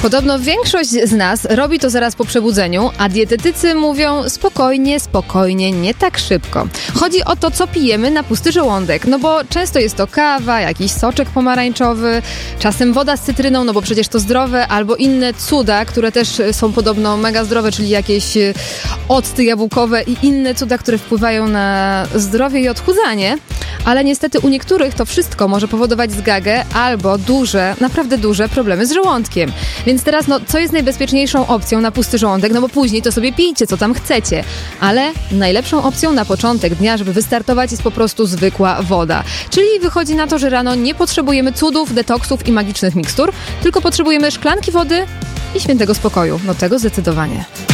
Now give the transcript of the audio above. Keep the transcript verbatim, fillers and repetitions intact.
Podobno większość z nas robi to zaraz po przebudzeniu, a dietetycy mówią spokojnie, spokojnie, nie tak szybko. Chodzi o to, co pijemy na pusty żołądek, no bo często jest to kawa, jakiś soczek pomarańczowy, czasem woda z cytryną, no bo przecież to zdrowe, albo inne cuda, które też są podobno mega zdrowe, czyli jakieś octy jabłkowe i inne cuda, które wpływają na zdrowie i odchudzanie. Ale niestety u niektórych to wszystko może powodować zgagę albo duże, naprawdę duże problemy z żołądkiem. Więc teraz, no, co jest najbezpieczniejszą opcją na pusty żołądek? No bo później to sobie pijcie, co tam chcecie. Ale najlepszą opcją na początek dnia, żeby wystartować, jest po prostu zwykła woda. Czyli wychodzi na to, że rano nie potrzebujemy cudów, detoksów i magicznych mikstur, tylko potrzebujemy szklanki wody i świętego spokoju. No tego zdecydowanie.